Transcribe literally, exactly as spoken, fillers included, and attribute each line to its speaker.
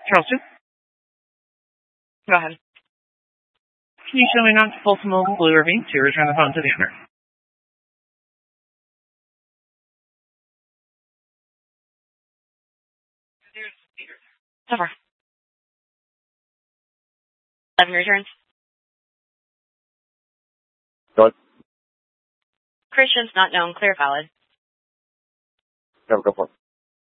Speaker 1: Charleston?
Speaker 2: Go ahead.
Speaker 1: Can you show me not to pull some old Blue Irving to return the phone to the owner?
Speaker 2: Over. Seven returns.
Speaker 3: Good.
Speaker 2: Christian's not known. Clear valid.
Speaker 3: Have a good one.